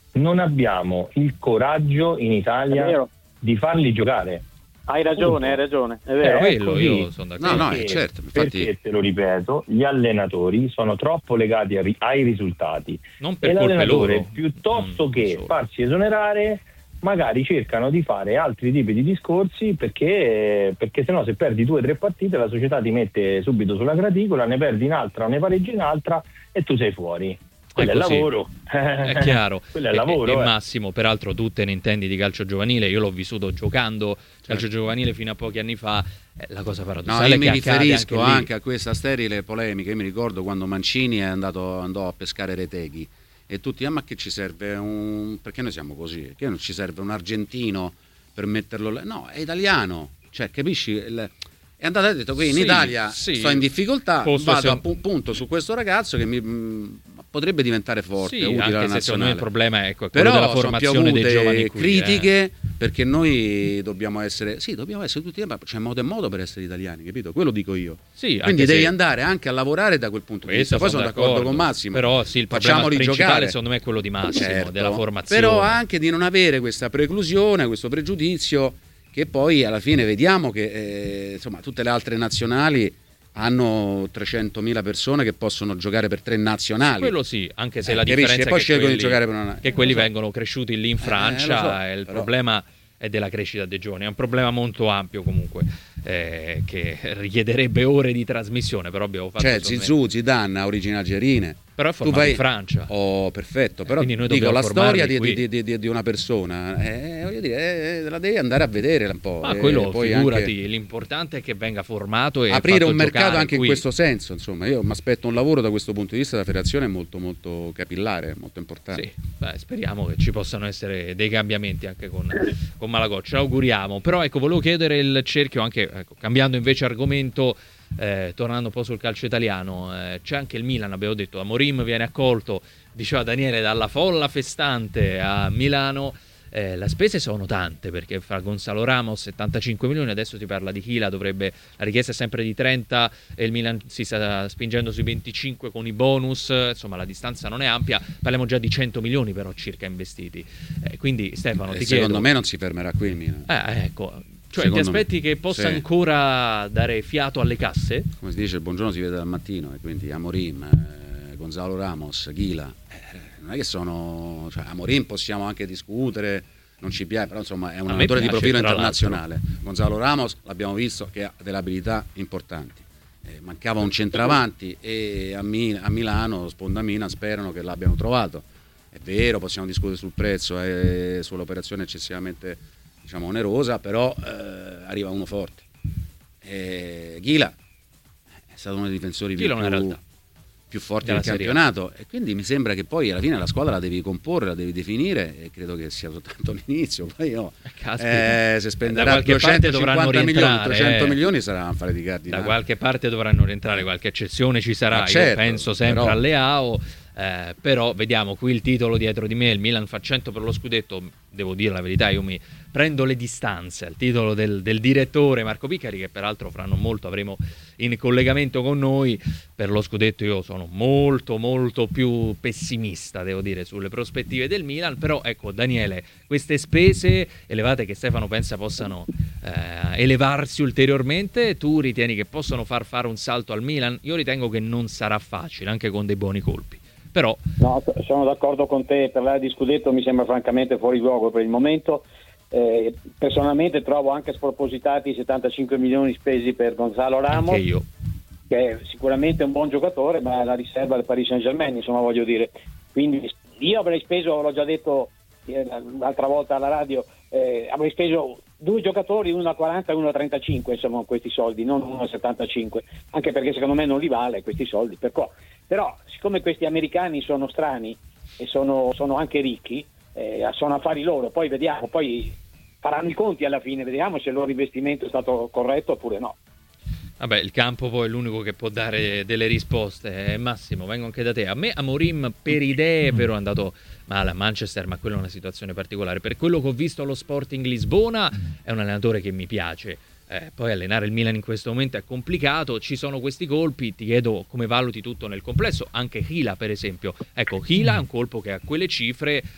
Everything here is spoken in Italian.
non abbiamo il coraggio in Italia di farli giocare. Hai ragione, è vero. Quello io sono d'accordo. No, certo. Infatti... Perché, te lo ripeto, gli allenatori sono troppo legati ai risultati. Non per e colpe l'allenatore, loro, piuttosto che farsi esonerare, magari cercano di fare altri tipi di discorsi, perché sennò se perdi 2 o 3 partite la società ti mette subito sulla graticola, ne perdi un'altra, ne pareggi un'altra e tu sei fuori. Quello è lavoro. È chiaro. Quello è lavoro. E Massimo, peraltro tu te ne intendi di calcio giovanile, io l'ho vissuto giocando calcio giovanile fino a pochi anni fa, la cosa paradossale io è mi che riferisco anche a questa sterile polemica. Io mi ricordo quando Mancini andò a pescare Reteghi e tutti, ma che ci serve perché noi siamo così, perché non ci serve un argentino per metterlo là? No, è italiano, cioè capisci? È andato e ha detto qui in Italia sto in difficoltà, vado appunto su questo ragazzo che mi potrebbe diventare forte, utile alla nazionale. Secondo me il problema è quello però della formazione dei giovani qui, critiche perché noi dobbiamo essere tutti, ma c'è modo e modo per essere italiani, capito? Quello dico io. Quindi devi andare anche a lavorare da quel punto di vista. Poi sono d'accordo con Massimo, però il problema principale secondo me è quello di Massimo, della formazione, però anche di non avere questa preclusione, questo pregiudizio, che poi alla fine vediamo che insomma tutte le altre nazionali hanno 300.000 persone che possono giocare per 3 nazionali. Quello sì, anche se la differenza poi è di giocare per che quelli vengono cresciuti lì in Francia, il problema è della crescita dei giovani, è un problema molto ampio comunque, che richiederebbe ore di trasmissione, però abbiamo fatto Zizou, Zidane ha origini algerine, però è formato in Francia. Perfetto, però noi dico la storia di di una persona, voglio dire, la devi andare a vedere un po'. Quello poi figurati, anche l'importante è che venga formato e aprire fatto un mercato anche qui. In questo senso, insomma, io mi aspetto un lavoro da questo punto di vista della federazione molto molto capillare, molto importante. Speriamo che ci possano essere dei cambiamenti anche con Malagocci, auguriamo. Però ecco, volevo chiudere il cerchio anche cambiando invece argomento. Tornando un po' sul calcio italiano, c'è anche il Milan, abbiamo detto, Amorim viene accolto, diceva Daniele, dalla folla festante a Milano. Le spese sono tante, perché fra Gonzalo Ramos 75 milioni, adesso si parla di Chila, la richiesta è sempre di 30 e il Milan si sta spingendo sui 25 con i bonus, insomma la distanza non è ampia, parliamo già di 100 milioni però circa investiti, quindi Stefano ti chiedo, secondo me non si fermerà qui il Milan. Ecco, cioè ti aspetti che possa ancora dare fiato alle casse? Come si dice, il buongiorno si vede dal mattino, e quindi Amorim, Gonzalo Ramos, Chila, non è che sono, cioè Amorim possiamo anche discutere, non ci piace, però insomma è un allenatore di profilo internazionale. Gonzalo Ramos l'abbiamo visto che ha delle abilità importanti, mancava un centravanti e a Milano Spondamina sperano che l'abbiano trovato. È vero, possiamo discutere sul prezzo e sull'operazione eccessivamente, diciamo, onerosa, però arriva uno forte. Ghila è stato uno dei difensori più forti del campionato, e quindi mi sembra che poi alla fine la squadra la devi comporre, la devi definire, e credo che sia soltanto l'inizio. Poi se spenderà 250 milioni, 300 milioni sarà un fare di cardinale. Da qualche parte dovranno rientrare, qualche eccezione ci sarà, io penso sempre a Leao. Però vediamo qui il titolo dietro di me, il Milan fa 100 per lo scudetto, devo dire la verità, io mi prendo le distanze al titolo del direttore Marco Piccari, che peraltro fra non molto avremo in collegamento con noi. Per lo scudetto io sono molto molto più pessimista, devo dire, sulle prospettive del Milan. Però ecco Daniele, queste spese elevate che Stefano pensa possano elevarsi ulteriormente, tu ritieni che possono far fare un salto al Milan? Io ritengo che non sarà facile, anche con dei buoni colpi. Però no, sono d'accordo con te, parlare di scudetto mi sembra francamente fuori luogo per il momento. Personalmente trovo anche spropositati i 75 milioni spesi per Gonzalo Ramos, anche io, che è sicuramente un buon giocatore, ma è la riserva del Paris Saint-Germain, insomma, voglio dire. Quindi io avrei speso, l'ho già detto l'altra volta alla radio, avrei speso 2 giocatori, uno a 40 e uno a 35, insomma, con questi soldi, non uno a 75, anche perché secondo me non li vale questi soldi. Però siccome questi americani sono strani e sono anche ricchi, sono affari loro, poi vediamo, poi faranno i conti alla fine, vediamo se il loro investimento è stato corretto oppure no. Vabbè, il campo poi è l'unico che può dare delle risposte. Massimo, vengo anche da te. A me Amorim per idee però è andato male a Manchester, ma quella è una situazione particolare. Per quello che ho visto allo Sporting Lisbona è un allenatore che mi piace. Poi allenare il Milan in questo momento è complicato, ci sono questi colpi, ti chiedo come valuti tutto nel complesso, anche Chila per esempio. Ecco, Chila è un colpo che a quelle cifre